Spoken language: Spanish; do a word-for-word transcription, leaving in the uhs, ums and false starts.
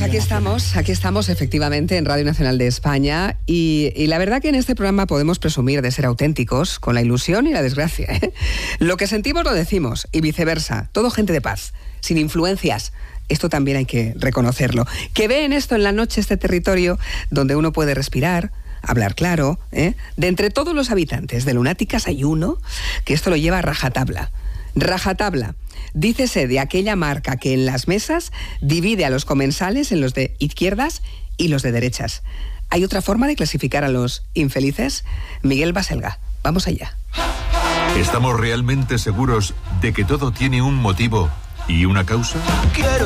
aquí estamos, aquí estamos efectivamente en Radio Nacional de España y, y la verdad que en este programa podemos presumir de ser auténticos con la ilusión y la desgracia, ¿eh? Lo que sentimos lo decimos y viceversa, todo gente de paz, sin influencias. Esto también hay que reconocerlo. Que ve en esto en la noche este territorio donde uno puede respirar, hablar claro, ¿eh? De entre todos los habitantes de Lunáticas hay uno que esto lo lleva a rajatabla. Rajatabla. Dícese de aquella marca que en las mesas divide a los comensales en los de izquierdas y los de derechas. ¿Hay otra forma de clasificar a los infelices? Miguel Baselga, vamos allá. ¿Estamos realmente seguros de que todo tiene un motivo y una causa? Quiero